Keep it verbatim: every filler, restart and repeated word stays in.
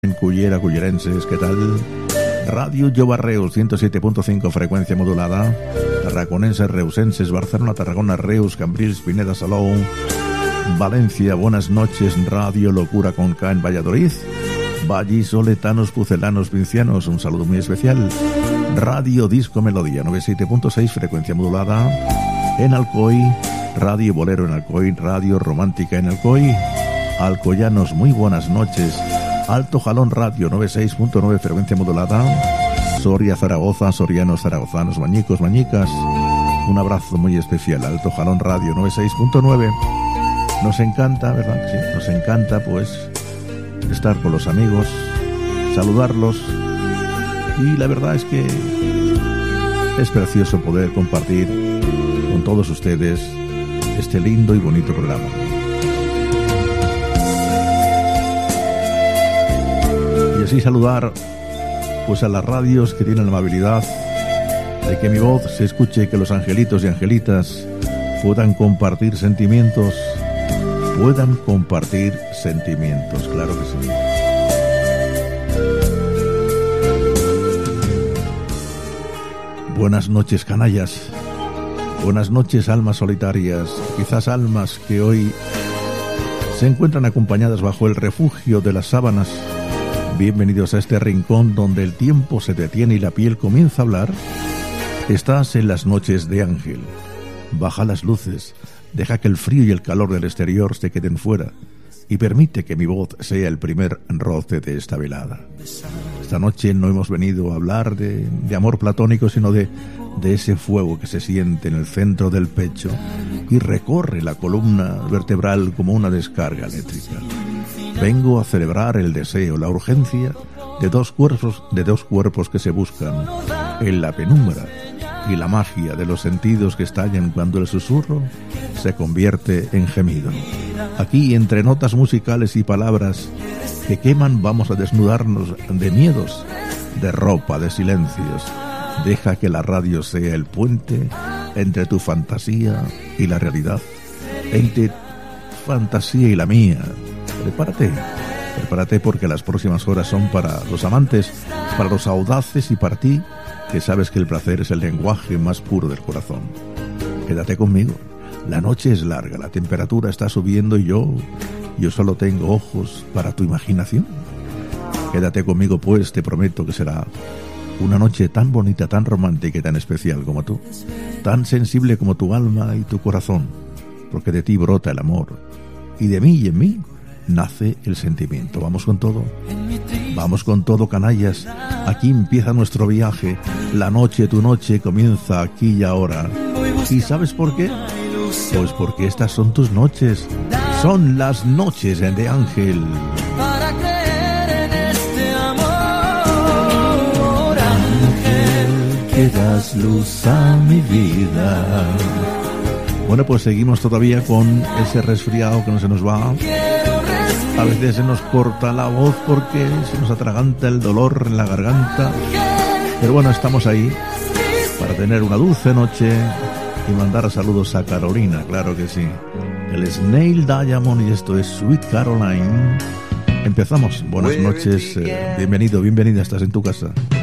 En Cullera, cullerenses, ¿qué tal? Radio Llobarreus, ciento siete punto cinco, frecuencia modulada. Tarraconenses, reusenses, Barcelona, Tarragona, Reus, Cambrils, Pineda, Salou, Valencia, buenas noches. Radio Locura con K en Valladolid. Vallisoletanos, pucelanos, pincianos, un saludo muy especial. Radio Disco Melodía, noventa y siete punto seis, frecuencia modulada. En Alcoy, Radio Bolero en Alcoy, Radio Romántica en Alcoy. Alcoyanos, muy buenas noches. Alto Jalón Radio, noventa y seis punto nueve, frecuencia modulada. Soria, Zaragoza, sorianos, zaragozanos, mañicos, mañicas, un abrazo muy especial. Alto Jalón Radio, noventa y seis punto nueve. Nos encanta, ¿verdad? Sí, nos encanta, pues, estar con los amigos, saludarlos. Y la verdad es que es precioso poder compartir con todos ustedes este lindo y bonito programa. Y así saludar pues a las radios que tienen la amabilidad de que mi voz se escuche, que los angelitos y angelitas puedan compartir sentimientos, puedan compartir sentimientos, claro que sí. Buenas noches, canallas. Buenas noches, almas solitarias, quizás almas que hoy se encuentran acompañadas bajo el refugio de las sábanas. Bienvenidos a este rincón donde el tiempo se detiene y la piel comienza a hablar. Estás en las noches de Ángel. Baja las luces, deja que el frío y el calor del exterior se queden fuera y permite que mi voz sea el primer roce de esta velada. Esta noche no hemos venido a hablar de, de amor platónico, sino de, de ese fuego que se siente en el centro del pecho y recorre la columna vertebral como una descarga eléctrica. Vengo a celebrar el deseo, la urgencia de dos cuerpos, de dos cuerpos que se buscan en la penumbra y la magia de los sentidos que estallan cuando el susurro se convierte en gemido. Aquí, entre notas musicales y palabras que queman, vamos a desnudarnos de miedos, de ropa, de silencios. Deja que la radio sea el puente entre tu fantasía y la realidad, entre tu fantasía y la mía. Prepárate, prepárate porque las próximas horas son para los amantes, para los audaces y para ti, que sabes que el placer es el lenguaje más puro del corazón. Quédate conmigo, la noche es larga, la temperatura está subiendo y yo, yo solo tengo ojos para tu imaginación. Quédate conmigo pues, te prometo que será una noche tan bonita, tan romántica y tan especial como tú, tan sensible como tu alma y tu corazón, porque de ti brota el amor y de mí y en mí nace el sentimiento. Vamos con todo, vamos con todo, canallas. Aquí empieza nuestro viaje. La noche, tu noche, comienza aquí y ahora. ¿Y sabes por qué? Pues porque estas son tus noches. Son las noches de Ángel. Para creer en este amor, Ángel, que das luz a mi vida. Bueno, pues seguimos todavía con ese resfriado que no se nos va. A veces se nos corta la voz porque se nos atraganta el dolor en la garganta. Pero bueno, estamos ahí para tener una dulce noche y mandar saludos a Carolina, claro que sí. Él es Neil Diamond y esto es Sweet Caroline. Empezamos. Buenas noches, eh, bienvenido, bienvenida, estás en tu casa.